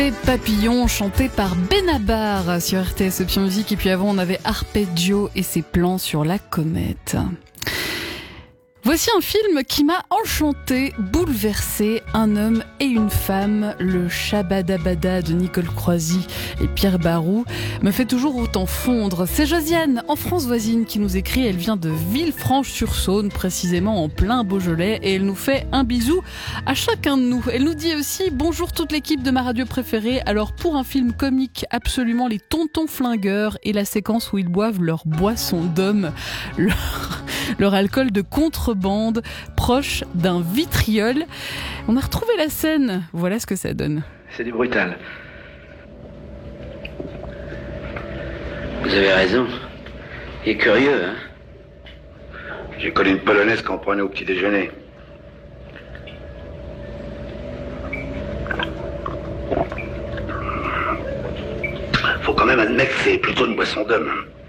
Papillon, chanté par Benabar sur RTS Option Musique. Et puis avant, on avait Arpeggio et ses plans sur la comète. Voici un film qui m'a enchanté, bouleversé, un homme et une femme. Le Shabadabada de Nicole Croisy et Pierre Barou me fait toujours autant fondre. C'est Josiane, en France voisine, qui nous écrit. Elle vient de Villefranche-sur-Saône, précisément en plein Beaujolais, et elle nous fait un bisou à chacun de nous. Elle nous dit aussi: bonjour toute l'équipe de ma radio préférée. Alors pour un film comique, absolument les tontons flingueurs et la séquence où ils boivent leur boisson d'homme, leur alcool de contrebande proche d'un vitriol. On a retrouvé la scène. Voilà ce que ça donne. C'est du brutal. Vous avez raison. Il est curieux, hein? J'ai connu une polonaise qu'on prenait au petit déjeuner. Faut quand même admettre que c'est plutôt une boisson d'homme.